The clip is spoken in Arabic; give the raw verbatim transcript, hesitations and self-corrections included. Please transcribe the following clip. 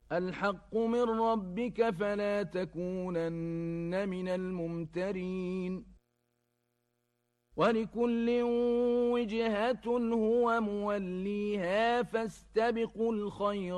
الحق من ربك فلا تكونن من الممترين ولكل وجهة هو موليها فاستبقوا الخيرات